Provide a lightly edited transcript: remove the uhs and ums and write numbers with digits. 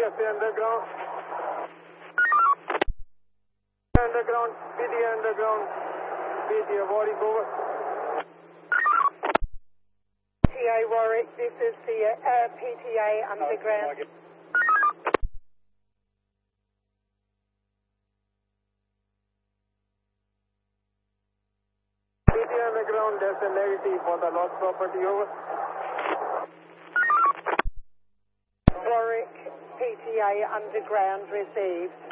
PSA underground. Underground, PTA underground. PTA Warwick over. PTA Warwick, this is the PTA underground. PTA underground, that's a negative for the lost property over. Warwick, PTA underground received.